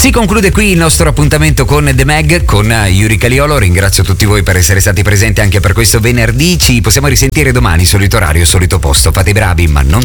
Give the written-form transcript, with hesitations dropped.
Si conclude qui il nostro appuntamento con The Mag, con Yuri Caliolo. Ringrazio tutti voi per essere stati presenti anche per questo venerdì. Ci possiamo risentire domani, solito orario, solito posto. Fate i bravi, ma non